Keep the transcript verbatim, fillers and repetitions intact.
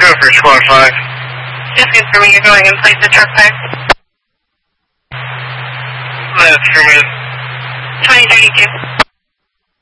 Go for squad five. Just confirming you're going in place of truck five. That's for me. twenty thirty-two.